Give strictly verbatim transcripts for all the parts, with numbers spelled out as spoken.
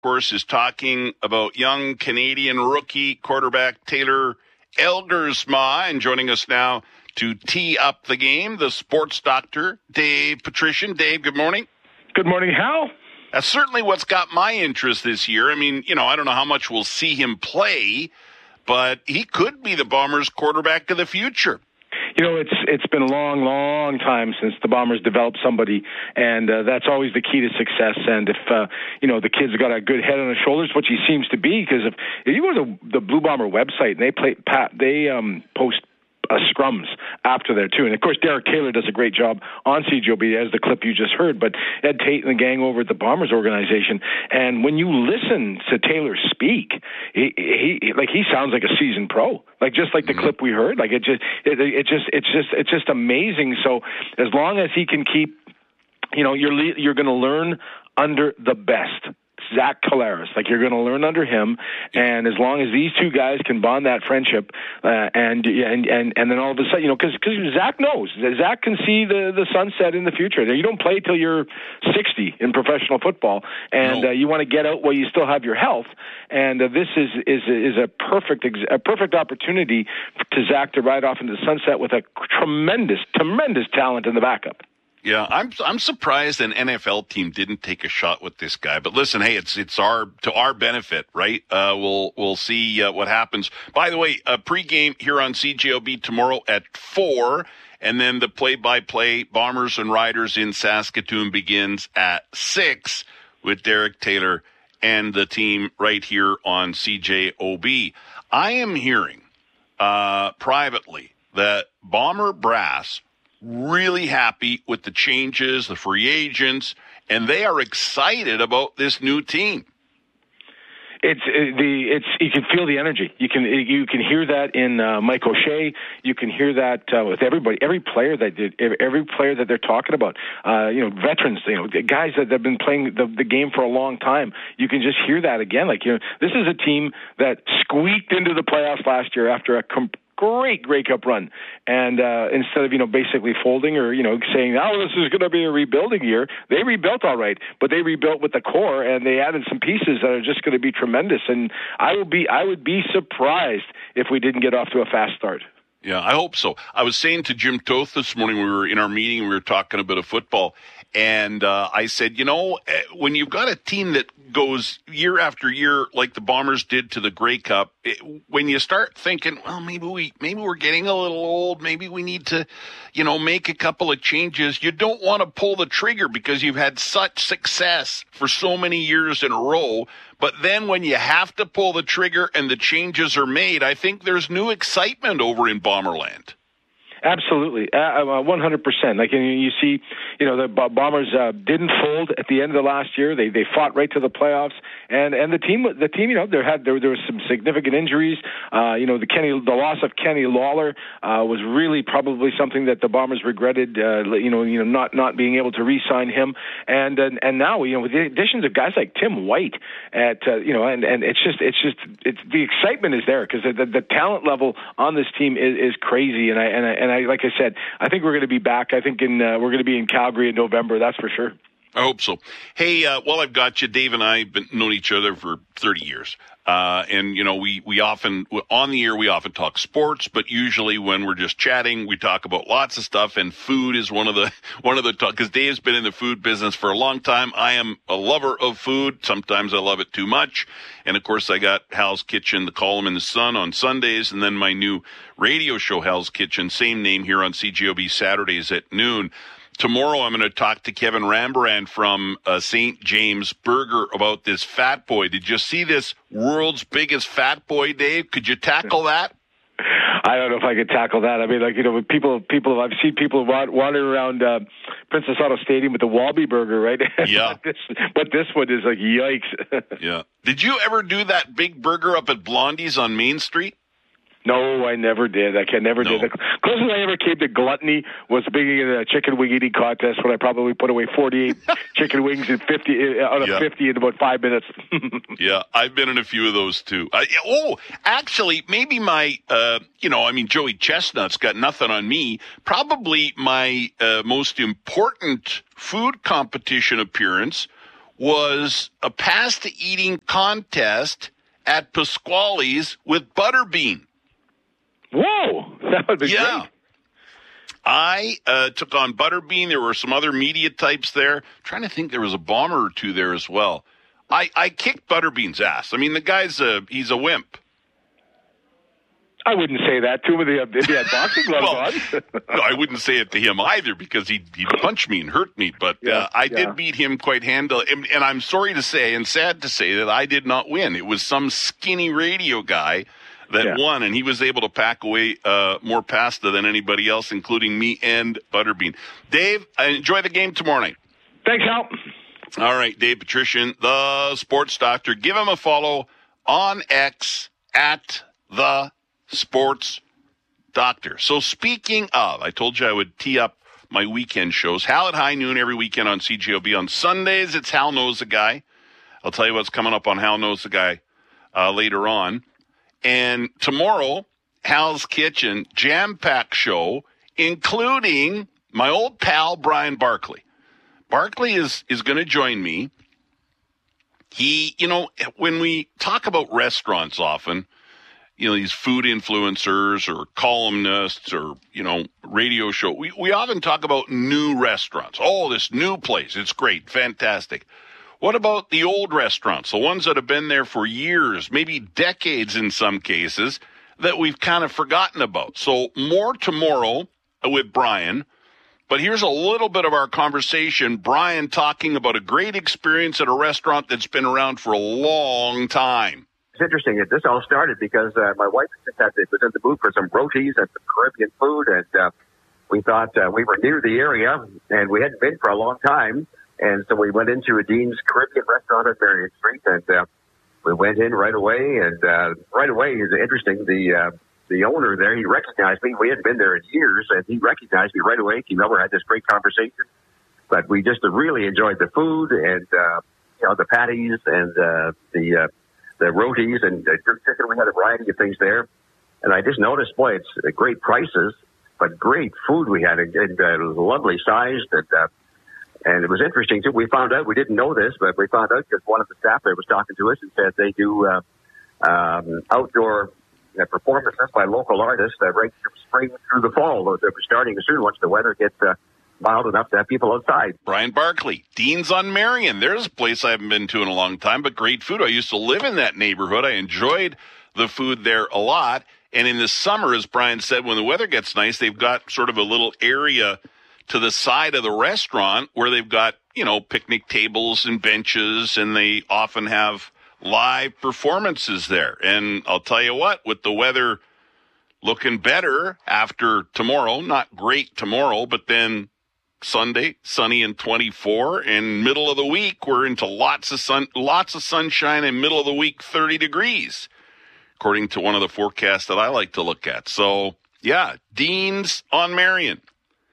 course, is talking about young Canadian rookie quarterback Taylor Elgersma. And joining us now to tee up the game, the sports doctor, Dave Patrician. Dave, good morning. Good morning, Hal. That's certainly what's got my interest this year. I mean, you know, I don't know how much we'll see him play, but he could be the Bombers' quarterback of the future. You know, it's it's been a long, long time since the Bombers developed somebody, and uh, that's always the key to success. And if, uh, you know, the kid's got a good head on his shoulders, which he seems to be, because if, if you go to the, the Blue Bomber website, and they play, Pat, they um, post Uh, scrums after there too, and of course Derek Taylor does a great job on C J O B, as the clip you just heard. But Ed Tate and the gang over at the Bombers organization, and when you listen to Taylor speak, he, he like he sounds like a seasoned pro, like just like the mm-hmm. clip we heard. Like it just, it, it just, it's just, it's just amazing. So as long as he can keep, you know, you're you're going to learn under the best. Zach Collaros, like you're going to learn under him, and as long as these two guys can bond that friendship, uh, and and and and then all of a sudden, you know, because because Zach knows, Zach can see the the sunset in the future. You don't play till you're sixty in professional football, and no. uh, you want to get out while you still have your health. And uh, this is is is a perfect a perfect opportunity to Zach to ride off into the sunset with a tremendous tremendous talent in the backup. Yeah, I'm I'm surprised an N F L team didn't take a shot with this guy. But listen, hey, it's it's our to our benefit, right? Uh, we'll we'll see uh, what happens. By the way, a pregame here on C J O B tomorrow at four, and then the play-by-play Bombers and Riders in Saskatoon begins at six with Derek Taylor and the team right here on C J O B. I am hearing uh, privately that Bomber Brass really happy with the changes, the free agents, and they are excited about this new team. It's uh, the it's you can feel the energy. You can you can hear that in uh, Mike O'Shea. You can hear that uh, with everybody, every player that did, every player that they're talking about. Uh, you know, veterans, you know, guys that have been playing the, the game for a long time. You can just hear that again. Like, you know, this is a team that squeaked into the playoffs last year after a comp- Great Grey Cup run, and uh, instead of you know basically folding or you know saying, "Oh, this is going to be a rebuilding year," they rebuilt all right, but they rebuilt with the core and they added some pieces that are just going to be tremendous. And I would be I would be surprised if we didn't get off to a fast start. Yeah, I hope so. I was saying to Jim Toth this morning, we were in our meeting, we were talking a bit of football, and uh, I said, you know, when you've got a team that goes year after year like the Bombers did to the Grey Cup, it, when you start thinking, well, maybe we maybe we're getting a little old, maybe we need to, you know, make a couple of changes. You don't want to pull the trigger because you've had such success for so many years in a row. But then when you have to pull the trigger and the changes are made, I think there's new excitement over in Bomberland. Absolutely, uh, one hundred percent. Like you see, you know, the Bombers uh, didn't fold at the end of the last year. They they fought right to the playoffs, and, and the team the team, you know, there had there there was some significant injuries. Uh, you know, the Kenny the loss of Kenny Lawler uh, was really probably something that the Bombers regretted. Uh, you know, you know, not not being able to re-sign him, and and, and now you know with the additions of guys like Tim White, at uh, you know, and, and it's just it's just it's the excitement is there because the, the talent level on this team is, is crazy, and I and I, and I, like I said, I think we're going to be back. I think in uh, we're going to be in Calgary in November. That's for sure. I hope so. Hey, uh, while I've got you, Dave and I have been known each other for thirty years. Uh, and, you know, we, we often, on the air, we often talk sports, but usually when we're just chatting, we talk about lots of stuff, and food is one of the, one of the talk, because Dave's been in the food business for a long time. I am a lover of food. Sometimes I love it too much. And of course, I got Hal's Kitchen, the column in the Sun on Sundays, and then my new radio show, Hal's Kitchen, same name here on C G O B Saturdays at noon. Tomorrow, I'm going to talk to Kevin Rambrand from uh, Saint James Burger about this Fat Boy. Did you see this world's biggest Fat Boy, Dave? Could you tackle that? I don't know if I could tackle that. I mean, like, you know, people, people, I've seen people wandering around uh, Princess Auto Stadium with the Wallaby Burger, right? Yeah. but, this, but this one is like, yikes. Yeah. Did you ever do that big burger up at Blondie's on Main Street? No, I never did. I can never no. did. The closest I ever came to gluttony was being in a chicken wing eating contest when I probably put away forty-eight chicken wings in fifty out of yeah. fifty in about five minutes. Yeah, I've been in a few of those too. Uh, oh, actually, maybe my, uh, you know, I mean, Joey Chestnut's got nothing on me. Probably my uh, most important food competition appearance was a pasta eating contest at Pasquale's with Butterbean. Whoa, that would be yeah. great. I uh, took on Butterbean. There were some other media types there. I'm trying to think, there was a bomber or two there as well. I, I kicked Butterbean's ass. I mean, the guy's a, he's a wimp. I wouldn't say that to him if he had boxing gloves well, on. No, I wouldn't say it to him either, because he he punched me and hurt me. But yeah, uh, I yeah. did beat him quite handily. And, and I'm sorry to say and sad to say that I did not win. It was some skinny radio guy that yeah. won, and he was able to pack away uh, more pasta than anybody else, including me and Butterbean. Dave, enjoy the game tomorrow night. Thanks, Hal. All right, Dave Patrician, the Sports Doctor. Give him a follow on X at the Sports Doctor. So speaking of, I told you I would tee up my weekend shows. Hal at high noon every weekend on C J O B. On Sundays, it's Hal Knows the Guy. I'll tell you what's coming up on Hal Knows the Guy uh, later on. And tomorrow, Hal's Kitchen, jam-packed show, including my old pal, Brian Barkley. Barkley is, is going to join me. He, you know, when we talk about restaurants often, you know, these food influencers or columnists or, you know, radio show, we, we often talk about new restaurants. Oh, this new place, it's great, fantastic. What about the old restaurants, the ones that have been there for years, maybe decades in some cases, that we've kind of forgotten about? So more tomorrow with Brian. But here's a little bit of our conversation. Brian talking about a great experience at a restaurant that's been around for a long time. It's interesting that this all started because uh, my wife was in the mood for some rotis and some Caribbean food, and uh, we thought uh, we were near the area, and we hadn't been for a long time, and so we went into a Dean's Caribbean restaurant at Marion Street, and uh, we went in right away, and uh, right away is interesting. The uh, the owner there, he recognized me. We hadn't been there in years, and he recognized me right away. Came over, had this great conversation, but we just really enjoyed the food and uh, you know the patties and uh, the uh, the rotis and uh, jerk chicken. We had a variety of things there, and I just noticed, boy, it's uh, great prices, but great food we had, and, and uh, it was lovely sized, and uh, and it was interesting too. We found out, we didn't know this, but we found out because one of the staff there was talking to us and said they do uh, um, outdoor uh, performances by local artists uh, right from spring through the fall. They're starting soon once the weather gets uh, mild enough to have people outside. Brian Barkley, Dean's on Marion. There's a place I haven't been to in a long time, but great food. I used to live in that neighborhood. I enjoyed the food there a lot. And in the summer, as Brian said, when the weather gets nice, they've got sort of a little area to the side of the restaurant where they've got, you know, picnic tables and benches, and they often have live performances there. And I'll tell you what, with the weather looking better after tomorrow, not great tomorrow, but then Sunday, sunny and twenty-four, and middle of the week, we're into lots of sun, lots of sunshine, and middle of the week, thirty degrees, according to one of the forecasts that I like to look at. So, yeah, Dean's on Marion.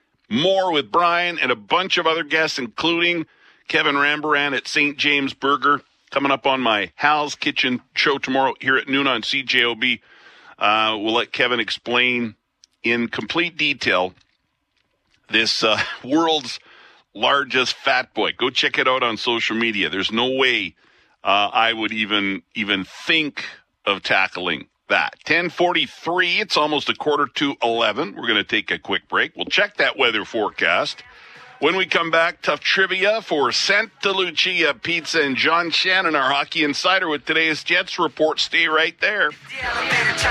More with Brian and a bunch of other guests, including Kevin Rambaran at Saint James Burger, coming up on my Hal's Kitchen show tomorrow here at noon on C J O B. Uh, we'll let Kevin explain in complete detail this uh, world's largest fat boy. Go check it out on social media. There's no way uh, I would even even think of tackling that. ten forty-three, it's almost a quarter to eleven. We're going to take a quick break. We'll check that weather forecast. When we come back, tough trivia for Santa Lucia Pizza and John Shannon, our hockey insider, with today's Jets report. Stay right there.